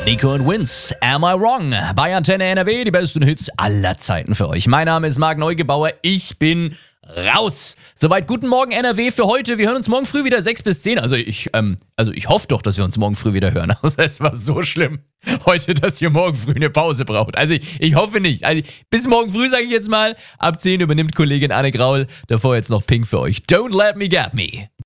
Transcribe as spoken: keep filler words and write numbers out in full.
Nico und Vince, Am I Wrong? Bei Antenne N R W, die besten Hits aller Zeiten für euch. Mein Name ist Marc Neugebauer, ich bin raus. Soweit, guten Morgen N R W für heute. Wir hören uns morgen früh wieder sechs bis zehn. Also ich, ähm, also ich hoffe doch, dass wir uns morgen früh wieder hören. Also es war so schlimm heute, dass ihr morgen früh eine Pause braucht. Also ich, ich hoffe nicht. Also bis morgen früh sage ich jetzt mal. Ab zehn übernimmt Kollegin Anne Graul. Davor jetzt noch Pink für euch. Don't let me get me.